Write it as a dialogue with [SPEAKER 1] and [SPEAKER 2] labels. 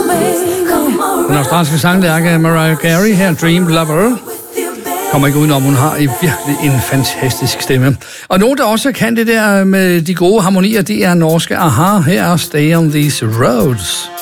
[SPEAKER 1] Den australske sanglærke Mariah Carey her, Dream Lover. Kommer ikke udenom, hun har virkelig en fantastisk stemme. Og nogen, der også kan det der med de gode harmonier, det er norske Aha. Her er Stay on These Roads.